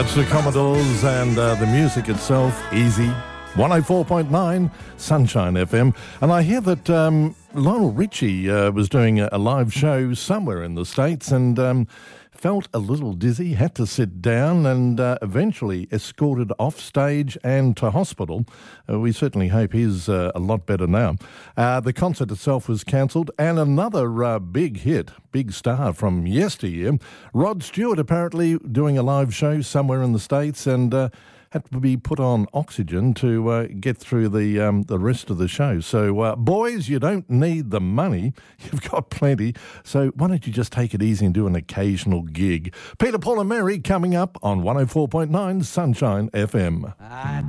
It's the Commodores and the music itself, easy. 104.9 Sunshine FM. And I hear that Lionel Richie was doing a live show somewhere in the States and felt a little dizzy, had to sit down and eventually escorted off stage and to hospital. We certainly hope he's a lot better now. The concert itself was cancelled, and another big hit, big star from yesteryear, Rod Stewart, apparently doing a live show somewhere in the States and had to be put on oxygen to get through the rest of the show. So, boys, you don't need the money. You've got plenty. So why don't you just take it easy and do an occasional gig? Peter, Paul and Mary coming up on 104.9 Sunshine FM. I